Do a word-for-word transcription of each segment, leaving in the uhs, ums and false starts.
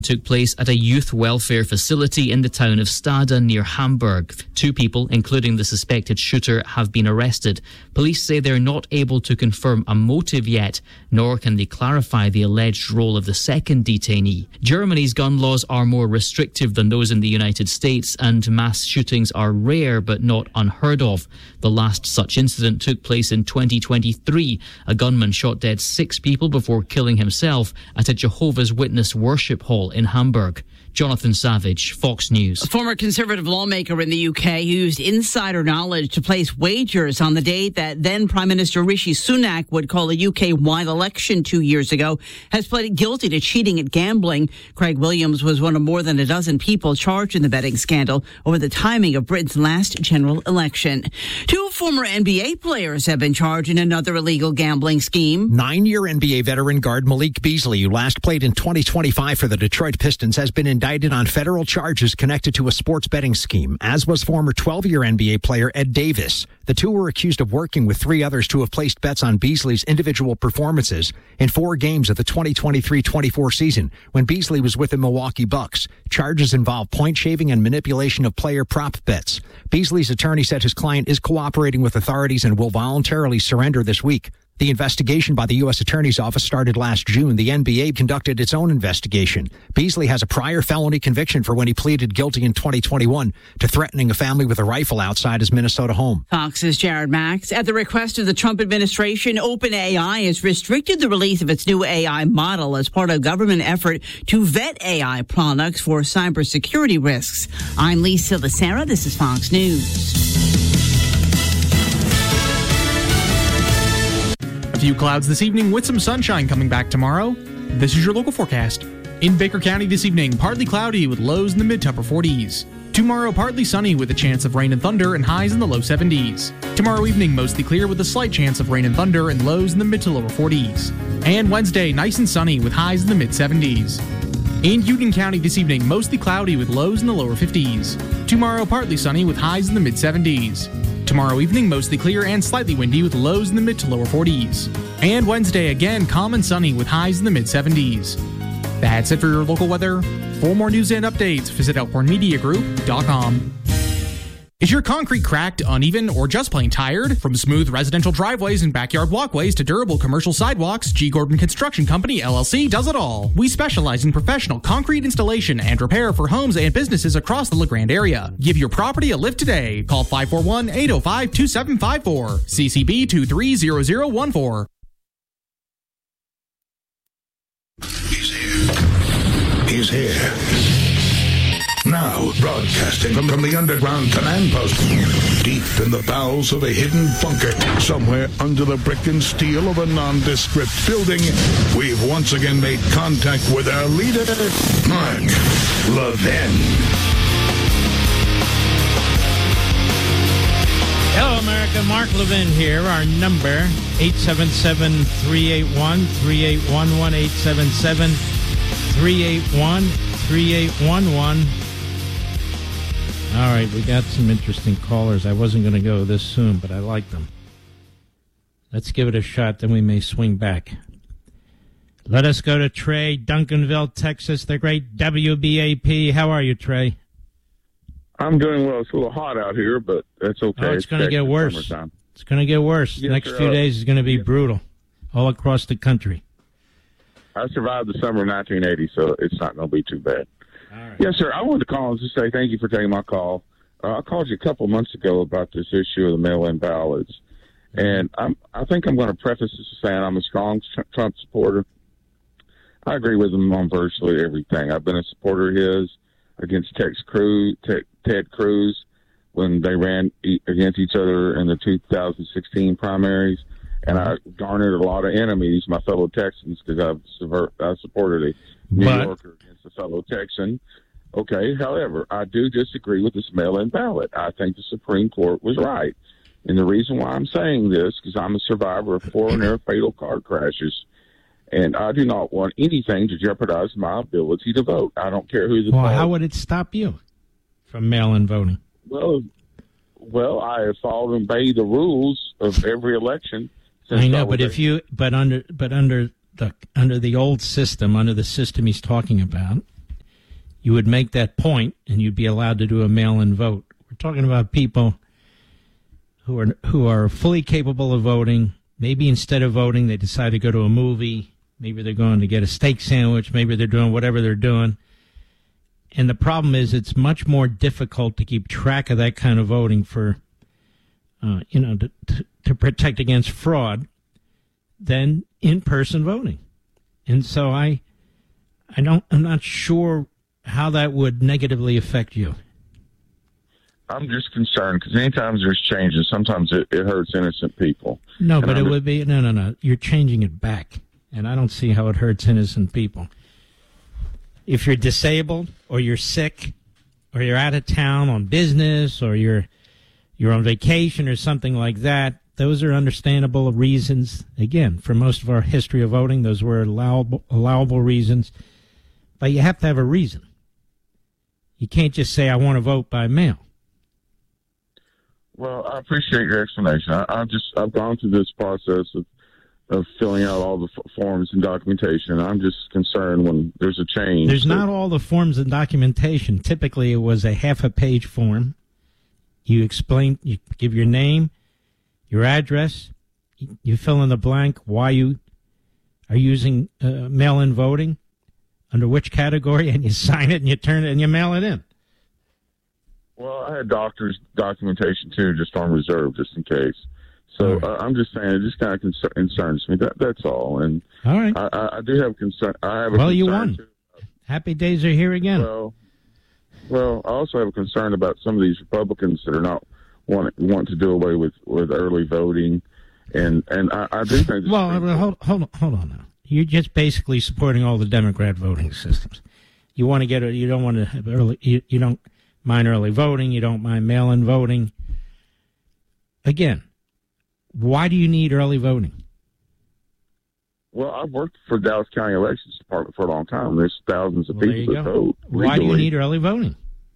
took place at a youth welfare facility in the town of Stade near Hamburg. Two people, including the suspected shooter, have been arrested. Police say they're not able to confirm a motive yet, nor can they clarify the alleged role of the second detainee. Germany's gun laws are more restrictive than those in the United States, and mass shootings are rare but not unheard of. The last such incident took place in twenty twenty-three. A gunman shot dead six people before killing himself at a Jehovah's Witness worship hall in Hamburg. Jonathan Savage, Fox News. A former Conservative lawmaker in the U K used insider knowledge to place wagers on the date that then Prime Minister Rishi Sunak would call a U K-wide election two years ago, has pleaded guilty to cheating at gambling. Craig Williams was one of more than a dozen people charged in the betting scandal over the timing of Britain's last general election. Two former N B A players have been charged in another illegal gambling scheme. Nine-year N B A veteran guard Malik Beasley, who last played in twenty twenty-five for the Detroit Pistons, has been indicted on federal charges connected to a sports betting scheme, as was former twelve-year N B A player Ed Davis. The two were accused of working with three others to have placed bets on Beasley's individual performances in four games of the twenty twenty-three twenty-four season when Beasley was with the Milwaukee Bucks. Charges involve point shaving and manipulation of player prop bets. Beasley's attorney said his client is cooperating with authorities and will voluntarily surrender this week. The investigation by the U S Attorney's Office started last June. The N B A conducted its own investigation. Beasley has a prior felony conviction for when he pleaded guilty in twenty twenty-one to threatening a family with a rifle outside his Minnesota home. Fox's Jared Max. At the request of the Trump administration, OpenAI has restricted the release of its new A I model as part of a government effort to vet A I products for cybersecurity risks. I'm Lisa Lacera. This is Fox News. A few clouds this evening with some sunshine coming back tomorrow. This is your local forecast. In Baker County this evening, partly cloudy with lows in the mid to upper forties. Tomorrow, partly sunny with a chance of rain and thunder and highs in the low seventies. Tomorrow evening, mostly clear with a slight chance of rain and thunder and lows in the mid to lower forties. And Wednesday, nice and sunny with highs in the mid seventies. In Union County this evening, mostly cloudy with lows in the lower fifties. Tomorrow, partly sunny with highs in the mid seventies. Tomorrow evening, mostly clear and slightly windy with lows in the mid to lower forties. And Wednesday, again, calm and sunny with highs in the mid seventies. That's it for your local weather. For more news and updates, visit elkhorn media group dot com. Is your concrete cracked, uneven, or just plain tired? From smooth residential driveways and backyard walkways to durable commercial sidewalks, G. Gordon Construction Company, L L C, does it all. We specialize in professional concrete installation and repair for homes and businesses across the LeGrand area. Give your property a lift today. Call five four one, eight oh five, two seven five four. C C B two three zero zero one four. He's here. He's here. Now, broadcasting from, from the underground command post, deep in the bowels of a hidden bunker, somewhere under the brick and steel of a nondescript building, we've once again made contact with our leader, Mark Levin. Hello, America. Mark Levin here. Our number, eight seven seven, three eight one, three eight one one, eight seven seven, three eight one, three eight one one. All right, we got some interesting callers. I wasn't going to go this soon, but I like them. Let's give it a shot, then we may swing back. Let us go to Trey, Duncanville, Texas, the great W B A P. How are you, Trey? I'm doing well. It's a little hot out here, but that's okay. Oh, it's, it's going to get worse. Summertime. It's going to get worse. Yes, the next sir. few days is going to be yes. brutal all across the country. I survived the summer of nineteen eighty, so it's not going to be too bad. All right. Yes, sir. I wanted to call and just say thank you for taking my call. Uh, I called you a couple months ago about this issue of the mail-in ballots, and I'm, I think I'm going to preface this by saying I'm a strong Trump supporter. I agree with him on virtually everything. I've been a supporter of his against Ted Cruz, Ted, Ted Cruz when they ran e- against each other in the two thousand sixteen primaries, and I garnered a lot of enemies, my fellow Texans, because I've subvert, I supported a New But- Yorker against a fellow Texan. Okay, however, I do disagree with this mail-in ballot. I think the Supreme Court was right. And the reason why I'm saying this, because I'm a survivor of four near fatal car crashes, and I do not want anything to jeopardize my ability to vote. I don't care who the Well, vote. how would it stop you from mail-in voting? Well, well, I have followed and obeyed the rules of every election. Since I know, I was but a- if you, but under, but under the under the old system, under the system he's talking about, you would make that point and you'd be allowed to do a mail-in vote. We're talking about people who are who are fully capable of voting. Maybe instead of voting, they decide to go to a movie. Maybe they're going to get a steak sandwich. Maybe they're doing whatever they're doing. And the problem is it's much more difficult to keep track of that kind of voting for, uh, you know, to, to, to protect against fraud than in-person voting. And so I, I don't, I'm not sure how that would negatively affect you. I'm just concerned because anytime there's changes, sometimes it, it hurts innocent people. No, and but I'm it just, would be, no, no, no. You're changing it back. And I don't see how it hurts innocent people. If you're disabled or you're sick or you're out of town on business or you're you're on vacation or something like that, those are understandable reasons. Again, for most of our history of voting, those were allowable, allowable reasons. But you have to have a reason. You can't just say, I want to vote by mail. Well, I appreciate your explanation. I, I just I've gone through this process of of filling out all the f- forms and documentation. I'm just concerned when there's a change. There's that, not all the forms and documentation. Typically, it was a half a page form. You explain, you give your name, your address, you fill in the blank why you are using uh, mail-in voting, under which category, and you sign it and you turn it and you mail it in. Well, I had doctor's documentation too, just on reserve, just in case. So right. uh, I'm just saying, it just kind of concern, concerns me. That that's all. And all right, I, I, I do have concern. I have a well, concern you won. Too. Happy days are here again. Well, well, I also have a concern about some of these Republicans that are not want want to do away with, with early voting, and and I, I do think. Well, well hold hold on, hold on now. You're just basically supporting all the Democrat voting systems. You want to get a, you don't want to have early. You, you don't mind early voting. You don't mind mail-in voting. Again, why do you need early voting? Well, I've worked for Dallas County Elections Department for a long time. There's thousands of well, people that vote. Why legally. do you need early voting?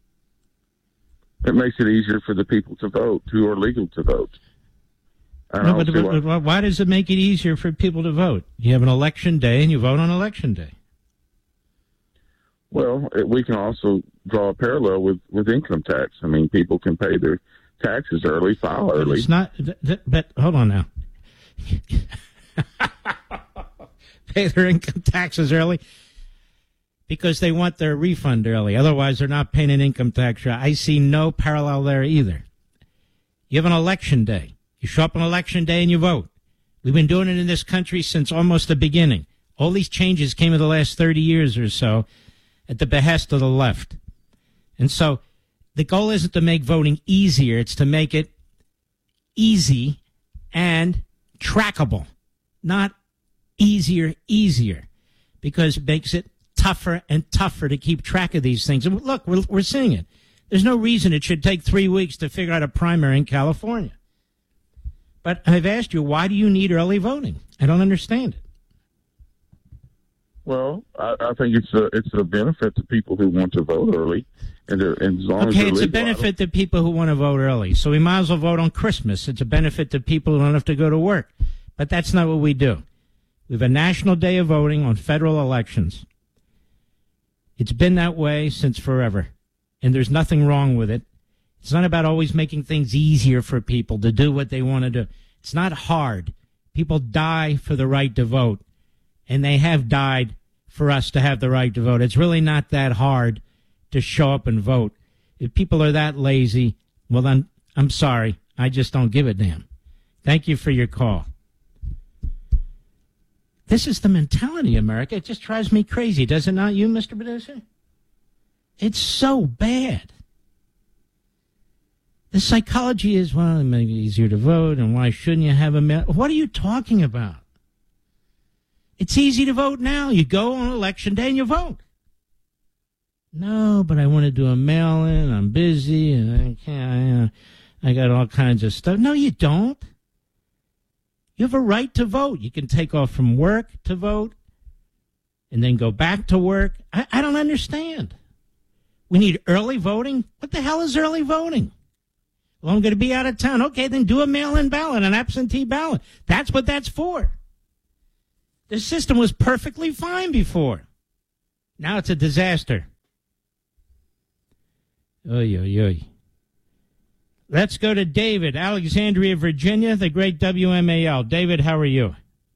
It makes it easier for the people to vote who are legal to vote. No, but, but, but why does it make it easier for people to vote? You have an election day and you vote on election day. Well, it, we can also draw a parallel with, with income tax. I mean, people can pay their taxes early, file early. It's not, but hold on now. Pay their income taxes early because they want their refund early. Otherwise, they're not paying an income tax. I see no parallel there either. You have an election day. You show up on election day and you vote. We've been doing it in this country since almost the beginning. All these changes came in the last thirty years or so at the behest of the left. And so the goal isn't to make voting easier. It's to make it easy and trackable, not easier, easier, because it makes it tougher and tougher to keep track of these things. And look, we're, we're seeing it. There's no reason it should take three weeks to figure out a primary in California. But I've asked you, why do you need early voting? I don't understand it. Well, I, I think it's a it's a benefit to people who want to vote early, and, and as long okay, as they're it's legal, a benefit to people who want to vote early. So we might as well vote on Christmas. It's a benefit to people who don't have to go to work. But that's not what we do. We have a national day of voting on federal elections. It's been that way since forever, and there's nothing wrong with it. It's not about always making things easier for people to do what they want to do. It's not hard. People die for the right to vote, and they have died for us to have the right to vote. It's really not that hard to show up and vote. If people are that lazy, well, then I'm sorry. I just don't give a damn. Thank you for your call. This is the mentality, America. It just drives me crazy. Does it not you, Mister Producer? It's so bad. The psychology is, well, it makes it easier to vote, and why shouldn't you have a mail? What are you talking about? It's easy to vote now. You go on election day and you vote. No, but I want to do a mail-in. I'm busy, and I can't. I, I got all kinds of stuff. No, you don't. You have a right to vote. You can take off from work to vote and then go back to work. I, I don't understand. We need early voting? What the hell is early voting? Well, I'm going to be out of town. Okay, then do a mail-in ballot, an absentee ballot. That's what that's for. The system was perfectly fine before. Now it's a disaster. Oy, oy, oy. Let's go to David, Alexandria, Virginia, the great W M A L. David, how are you?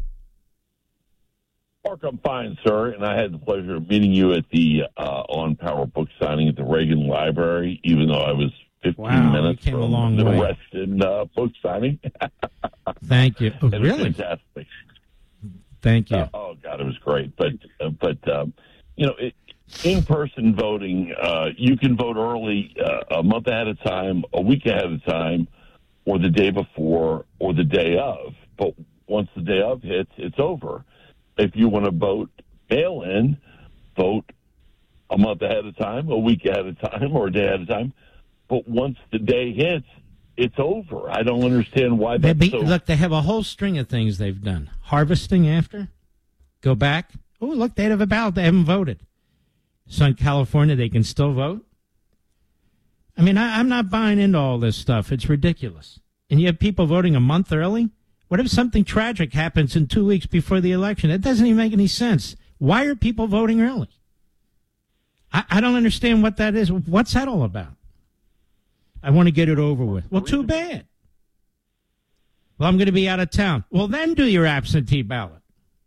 Mark, I'm fine, sir, and I had the pleasure of meeting you at the uh, On Power book signing at the Reagan Library, even though I was fifteen wow, minutes you came from a long the way. Reston uh, book signing. Thank you. Oh, it was really? fantastic. Thank you. Uh, oh, God, it was great. But, uh, but um, you know, it, in-person voting, uh, you can vote early, uh, a month ahead of time, a week ahead of time, or the day before, or the day of. But once the day of hits, it's over. If you want to vote mail-in, vote a month ahead of time, a week ahead of time, or a day ahead of time. But once the day hits, it's over. I don't understand why that's be, so... Look, they have a whole string of things they've done. Harvesting after, go back. Oh, look, they have a ballot. They haven't voted. So in California, they can still vote? I mean, I, I'm not buying into all this stuff. It's ridiculous. And you have people voting a month early? What if something tragic happens in two weeks before the election? It doesn't even make any sense. Why are people voting early? I, I don't understand what that is. What's that all about? I want to get it over with. Well, too bad. Well, I'm going to be out of town. Well, then do your absentee ballot.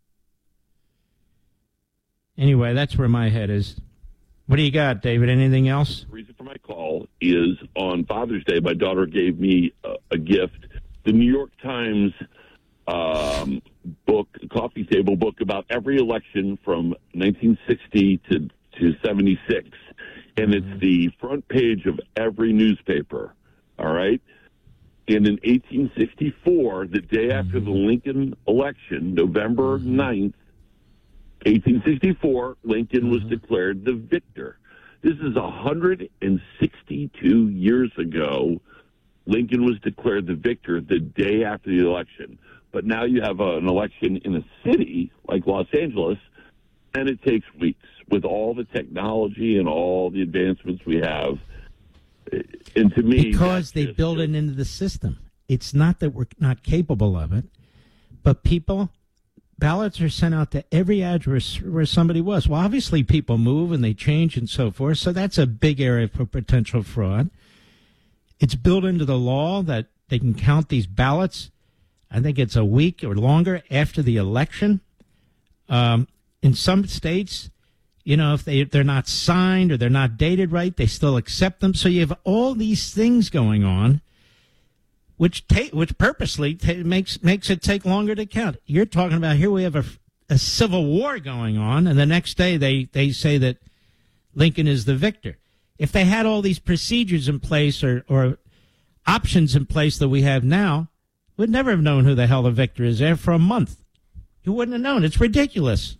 Anyway, that's where my head is. What do you got, David? Anything else? The reason for my call is on Father's Day, my daughter gave me a, a gift, the New York Times um, book, coffee table book about every election from nineteen sixty to, to seventy-six. And it's the front page of every newspaper, all right? And in eighteen sixty-four, the day after the Lincoln election, November ninth, eighteen sixty-four, Lincoln was declared the victor. This is one hundred sixty-two years ago. Lincoln was declared the victor the day after the election. But now you have a, an election in a city like Los Angeles, and it takes weeks with all the technology and all the advancements we have. And to me, because they build it into the system. It's not that we're not capable of it, but people, ballots are sent out to every address where somebody was. Well, obviously people move and they change and so forth, so that's a big area for potential fraud. It's built into the law that they can count these ballots. I think it's a week or longer after the election. Um, in some states, you know, if they, they're not signed or they're not dated right, they still accept them. So you have all these things going on, which ta- which purposely ta- makes makes it take longer to count. You're talking about here we have a, a civil war going on, and the next day they, they say that Lincoln is the victor. If they had all these procedures in place or, or options in place that we have now, we'd never have known who the hell the victor is there for a month. You wouldn't have known. It's ridiculous.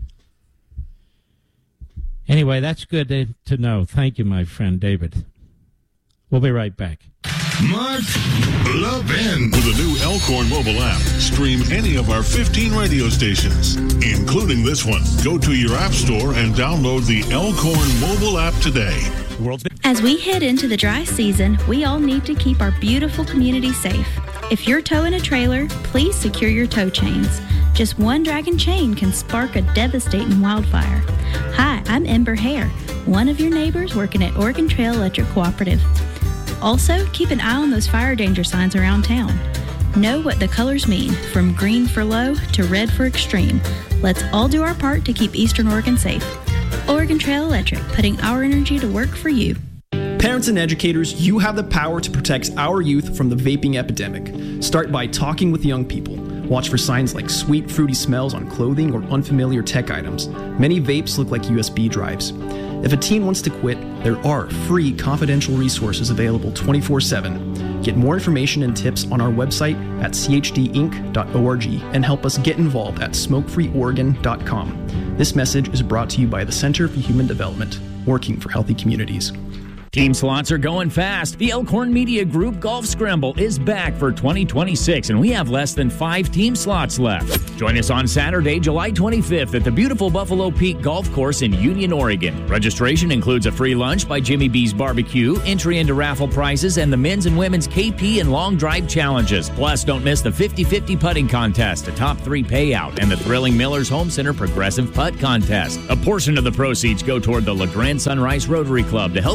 Anyway, that's good to, to know. Thank you, my friend David. We'll be right back. Mark Levin. With the new Elkhorn mobile app, stream any of our fifteen radio stations, including this one. Go to your app store and download the Elkhorn mobile app today. As we head into the dry season, we all need to keep our beautiful community safe. If you're towing a trailer, please secure your tow chains. Just one dragon chain can spark a devastating wildfire. Hi, I'm Ember Hare, one of your neighbors working at Oregon Trail Electric Cooperative. Also, keep an eye on those fire danger signs around town. Know what the colors mean, from green for low to red for extreme. Let's all do our part to keep Eastern Oregon safe. Oregon Trail Electric, putting our energy to work for you. Parents and educators, you have the power to protect our youth from the vaping epidemic. Start by talking with young people. Watch for signs like sweet, fruity smells on clothing or unfamiliar tech items. Many vapes look like U S B drives. If a teen wants to quit, there are free confidential resources available twenty-four seven. Get more information and tips on our website at c h d inc dot org and help us get involved at smoke free oregon dot com. This message is brought to you by the Center for Human Development, working for healthy communities. Team slots are going fast. The Elkhorn Media Group Golf Scramble is back for twenty twenty-six, and we have less than five team slots left. Join us on Saturday, July twenty-fifth at the beautiful Buffalo Peak Golf Course in Union, Oregon. Registration includes a free lunch by Jimmy B's Barbecue, entry into raffle prizes, and the men's and women's K P and long drive challenges. Plus, don't miss the fifty-fifty putting contest, a top three payout, and the thrilling Miller's Home Center Progressive Putt Contest. A portion of the proceeds go toward the La Grande Sunrise Rotary Club to help support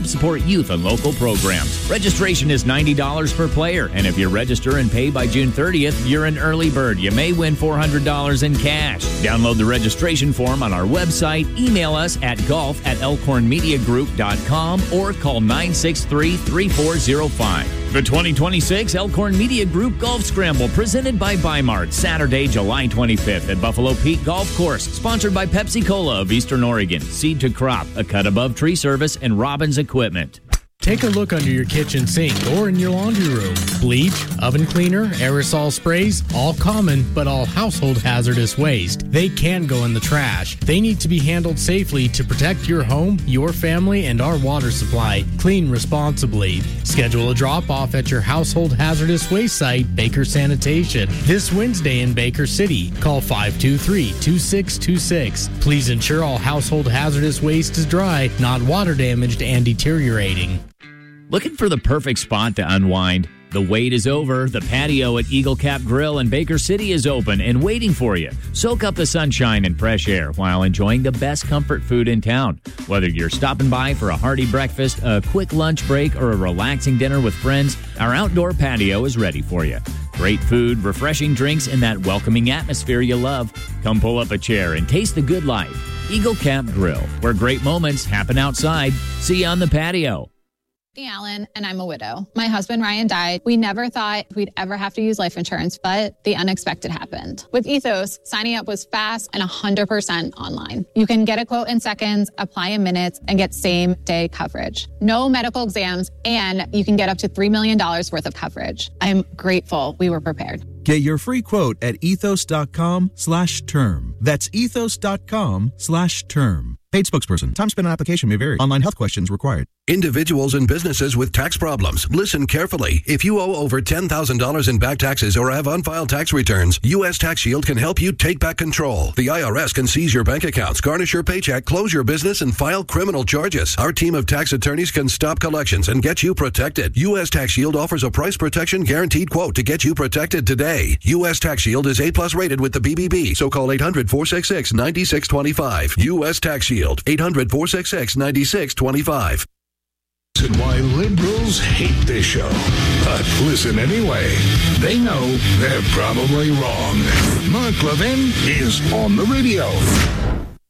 favorite youth and local programs. Registration is ninety dollars per player, and if you register and pay by June thirtieth, you're an early bird. You may win four hundred dollars in cash. Download the registration form on our website, email us at golf at elkhorn media group dot com, or call nine six three, three four zero five. The twenty twenty-six Elkhorn Media Group Golf Scramble, presented by Bimart, Saturday, July twenty-fifth at Buffalo Peak Golf Course. Sponsored by Pepsi Cola of Eastern Oregon, Seed to Crop, A Cut Above Tree Service, and Robbins Equipment. Take a look under your kitchen sink or in your laundry room. Bleach, oven cleaner, aerosol sprays, all common but all household hazardous waste. They can go in the trash. They need to be handled safely to protect your home, your family, and our water supply. Clean responsibly. Schedule a drop-off at your household hazardous waste site, Baker Sanitation, this Wednesday in Baker City. Call five two three, two six two six. Please ensure all household hazardous waste is dry, not water damaged and deteriorating. Looking for the perfect spot to unwind? The wait is over. The patio at Eagle Cap Grill in Baker City is open and waiting for you. Soak up the sunshine and fresh air while enjoying the best comfort food in town. Whether you're stopping by for a hearty breakfast, a quick lunch break, or a relaxing dinner with friends, our outdoor patio is ready for you. Great food, refreshing drinks, and that welcoming atmosphere you love. Come pull up a chair and taste the good life. Eagle Cap Grill, where great moments happen outside. See you on the patio. Allen, and I'm a widow. My husband, Ryan, died. We never thought we'd ever have to use life insurance, but the unexpected happened. With Ethos, signing up was fast and one hundred percent online. You can get a quote in seconds, apply in minutes, and get same-day coverage. No medical exams, and you can get up to three million dollars worth of coverage. I'm grateful we were prepared. Get your free quote at ethos.com slash term. That's ethos.com slash term. Paid spokesperson. Time spent on application may vary. Online health questions required. Individuals and businesses with tax problems, listen carefully. If you owe over ten thousand dollars in back taxes or have unfiled tax returns, U S Tax Shield can help you take back control. The I R S can seize your bank accounts, garnish your paycheck, close your business, and file criminal charges. Our team of tax attorneys can stop collections and get you protected. U S Tax Shield offers a price protection guaranteed quote to get you protected today. U S Tax Shield is A plus rated with the B B B, so call eight hundred, four six six, nine six two five. U S Tax Shield, eight hundred, four six six, nine six two five. And why liberals hate this show. But listen anyway. They know they're probably wrong. Mark Levin is on the radio.